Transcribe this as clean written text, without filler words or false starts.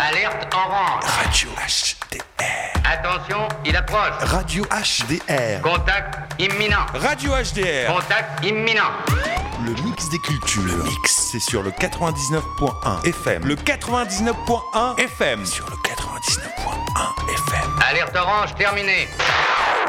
Alerte orange. Radio HDR. Attention, il approche. Radio HDR. Contact imminent. Radio HDR. Contact imminent. Le mix des cultures. Le mix, c'est sur le 99.1 FM. Le 99.1 FM. Sur le 99.1 FM. Alerte orange terminée.